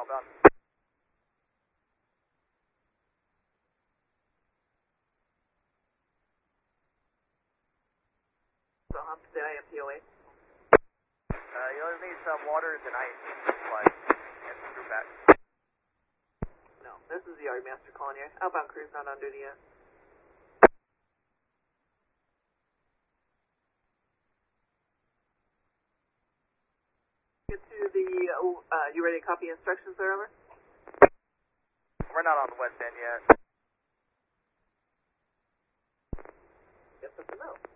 outbound. So hump to the IMPOA. You'll need some waters and ice supplies and some crew back. No, this is the Yardmaster calling you. Outbound crew's not on duty yet. Get to the, you ready to copy instructions there, over? We're not on the west end yet. Guess that's a no.